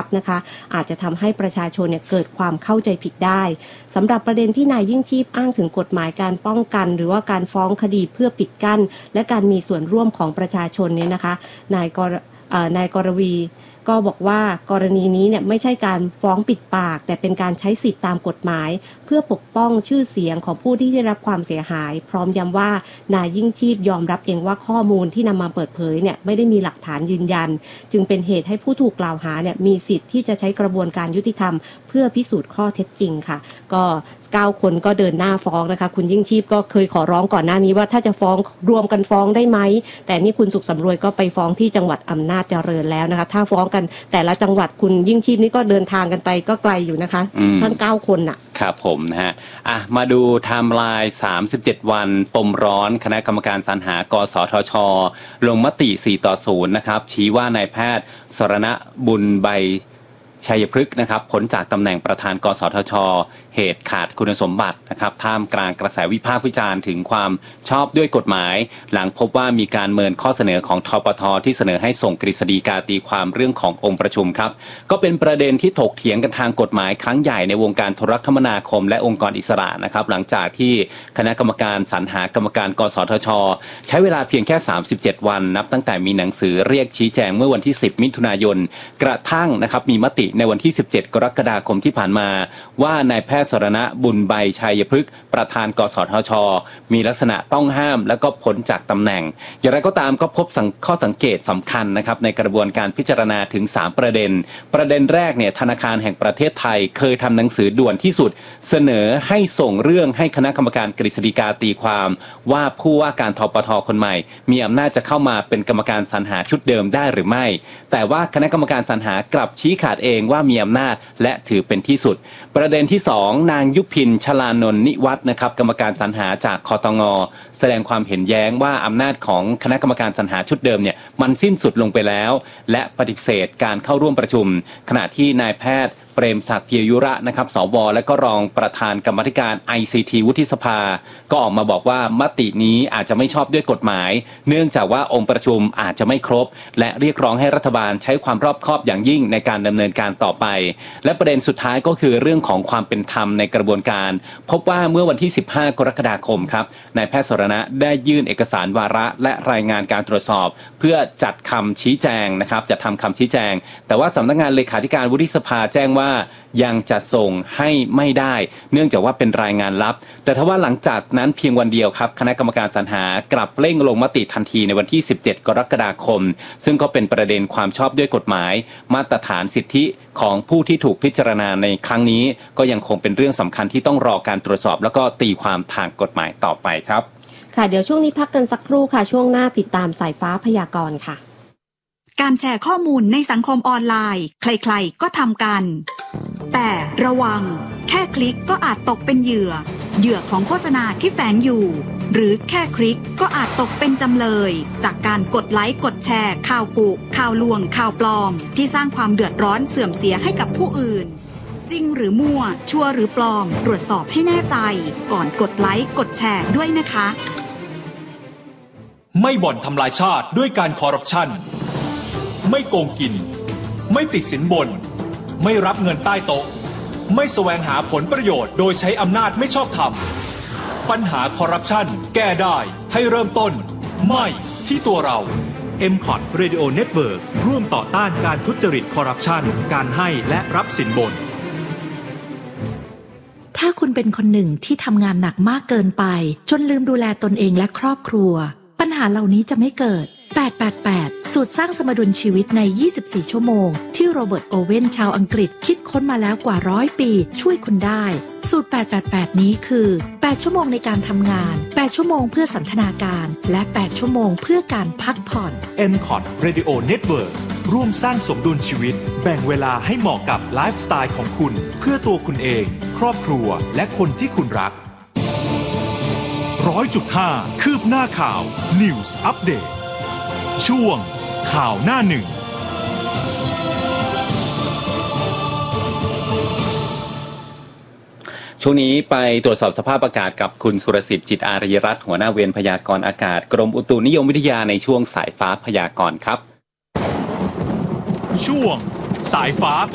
นะคะอาจจะทำให้ประชาชนเนี่ยเกิดความเข้าใจผิดได้สำหรับประเด็นที่นายยิ่งชีพอ้างถึงกฎหมายการป้องกันหรือว่าการฟ้องคดีเพื่อปิดกั้นและการมีส่วนร่วมของประชาชนเนี่ยนะคะนายกรวีก็บอกว่ากรณีนี้เนี่ยไม่ใช่การฟ้องปิดปากแต่เป็นการใช้สิทธิตามกฎหมายเพื่อปกป้องชื่อเสียงของผู้ที่ได้รับความเสียหายพร้อมย้ำว่านายยิ่งชีพยอมรับเองว่าข้อมูลที่นำมาเปิดเผยเนี่ยไม่ได้มีหลักฐานยืนยันจึงเป็นเหตุให้ผู้ถูกกล่าวหาเนี่ยมีสิทธิ์ที่จะใช้กระบวนการยุติธรรมเพื่อพิสูจน์ข้อเท็จจริงค่ะก็9 คนก็เดินหน้าฟ้องนะคะคุณยิ่งชีพก็เคยขอร้องก่อนหน้านี้ว่าถ้าจะฟ้องรวมกันฟ้องได้ไหมแต่นี่คุณสุขสำรวยก็ไปฟ้องที่จังหวัดอำนาจเจริญแล้วนะคะถ้าฟ้องกันแต่ละจังหวัดคุณยิ่งชีพนี่ก็เดินทางกันไปก็ไกลอยู่นะคะทั้ง9 คนน่ะครับผมนะฮะมาดูไทม์ไลน์37 วันปมร้อนคณะกรรมการสรรหากสทช.ลงมติ4-0นะครับชี้ว่านายแพทย์สรณบุญใบชัยพฤกษ์นะครับพ้นจากตำแหน่งประธานกสทช.เหตุขาดคุณสมบัตินะครับท่ามกลางกระแสวิพากษ์วิจารณ์ถึงความชอบด้วยกฎหมายหลังพบว่ามีการเมินข้อเสนอของทปท.ที่เสนอให้ส่งกฤษฎีกาตีความเรื่องขององค์ประชุมครับก็เป็นประเด็นที่ถกเถียงกันทางกฎหมายครั้งใหญ่ในวงการโทรคมนาคมและองค์กรอิสระนะครับหลังจากที่คณะกรรมการสรรหากรรมการกสทช.ใช้เวลาเพียงแค่37 วันนับตั้งแต่มีหนังสือเรียกชี้แจงเมื่อวันที่10 มิถุนายนกระทั่งนะครับมีมติในวันที่17 กรกฎาคมที่ผ่านมาว่านายแพทย์สรณบุญใบชัยพฤกษ์ประธานกสทช.มีลักษณะต้องห้ามและก็พ้นจากตำแหน่งอย่างไรก็ตามก็พบข้อสังเกตสำคัญนะครับในกระบวนการพิจารณาถึง3 ประเด็นแรกเนี่ยธนาคารแห่งประเทศไทยเคยทำหนังสือด่วนที่สุดเสนอให้ส่งเรื่องให้คณะกรรมการกฤษฎีกาตีความว่าผู้ว่าการทปท.คนใหม่มีอำนาจจะเข้ามาเป็นกรรมการสรรหาชุดเดิมได้หรือไม่แต่ว่าคณะกรรมการสรรหากลับชี้ขาดเองว่ามีอำนาจและถือเป็นที่สุดประเด็นที่2นางยุพินชลานนท์นิวัฒน์นะครับกรรมการสรรหาจากคตง.แสดงความเห็นแย้งว่าอำนาจของคณะกรรมการสรรหาชุดเดิมเนี่ยมันสิ้นสุดลงไปแล้วและปฏิเสธการเข้าร่วมประชุมขณะที่นายแพทย์เปรมศักดิ์เพียยุระนะครับสวและก็รองประธานกรรมาธิการ ICT วุฒิสภาก็ออกมาบอกว่ามตินี้อาจจะไม่ชอบด้วยกฎหมายเนื่องจากว่าองค์ประชุมอาจจะไม่ครบและเรียกร้องให้รัฐบาลใช้ความรอบคอบอย่างยิ่งในการดำเนินการต่อไปและประเด็นสุดท้ายก็คือเรื่องของความเป็นธรรมในกระบวนการพบว่าเมื่อวันที่15 กรกฎาคมครับนายแพทย์สรณะได้ยื่นเอกสารวาระและรายงานการตรวจสอบเพื่อจัดคำชี้แจงนะครับจะทำคำชี้แจงแต่ว่าสำนักงานเลขาธิการวุฒิสภาแจ้งว่ายังจะส่งให้ไม่ได้เนื่องจากว่าเป็นรายงานลับแต่ทว่าหลังจากนั้นเพียงวันเดียวครับคณะกรรมการสรรหากลับเร่งลงมติทันทีในวันที่17 กรกฎาคมซึ่งก็เป็นประเด็นความชอบด้วยกฎหมายมาตรฐานสิทธิของผู้ที่ถูกพิจารณาในครั้งนี้ก็ยังคงเป็นเรื่องสำคัญที่ต้องรอการตรวจสอบแล้วก็ตีความทางกฎหมายต่อไปครับค่ะเดี๋ยวช่วงนี้พักกันสักครู่ค่ะช่วงหน้าติดตามสายฟ้าพยากรณ์ค่ะการแชร์ข้อมูลในสังคมออนไลน์ใครๆก็ทำกันแต่ระวังแค่คลิกก็อาจตกเป็นเหยื่อของโฆษณาที่แฝงอยู่หรือแค่คลิกก็อาจตกเป็นจำเลยจากการกดไลค์กดแชร์ข่าวกุข่าวลวงข่าวปลอมที่สร้างความเดือดร้อนเสื่อมเสียให้กับผู้อื่นจริงหรือมั่วชัวร์หรือปลอมตรวจสอบให้แน่ใจก่อนกดไลค์กดแชร์ด้วยนะคะไม่บ่อนทำลายชาติด้วยการคอร์รัปชันไม่โกงกินไม่ติดสินบนไม่รับเงินใต้โต๊ะไม่แสวงหาผลประโยชน์โดยใช้อำนาจไม่ชอบธรรมปัญหาคอร์รัปชันแก้ได้ให้เริ่มต้นไม่ที่ตัวเรา MCOT Radio Network ร่วมต่อต้านการทุจริตคอร์รัปชันการให้และรับสินบนถ้าคุณเป็นคนหนึ่งที่ทำงานหนักมากเกินไปจนลืมดูแลตนเองและครอบครัวปัญหาเหล่านี้จะไม่เกิด888สูตรสร้างสมดุลชีวิตใน24 ชั่วโมงที่โรเบิร์ตโอเว่นชาวอังกฤษคิดค้นมาแล้วกว่า100 ปีช่วยคุณได้สูตร888นี้คือ8ชั่วโมงในการทำงาน8ชั่วโมงเพื่อสันทนาการและ8ชั่วโมงเพื่อการพักผ่อน MCOT Radio Network ร่วมสร้างสมดุลชีวิตแบ่งเวลาให้เหมาะกับไลฟ์สไตล์ของคุณเพื่อตัวคุณเองครอบครัวและคนที่คุณรัก100.5 คืบหน้าข่าว News Update ช่วงข่าวหน้าหนึ่งช่วงนี้ไปตรวจสอบสภาพอากาศกับคุณสุรสิทธิ์จิตอารีรัตน์หัวหน้าเวรพยากรณ์อากาศกรมอุตุนิยมวิทยาในช่วงสายฟ้าพยากรณ์ครับช่วงสายฟ้า